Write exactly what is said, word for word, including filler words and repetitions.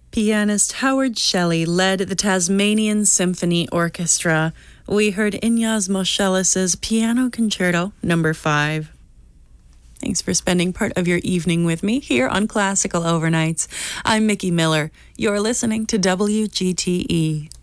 Pianist Howard Shelley led the Tasmanian Symphony Orchestra. We heard Ignaz Moscheles' Piano Concerto Number five. Thanks for spending part of your evening with me here on Classical Overnights. I'm Mickey Miller. You're listening to W G T E.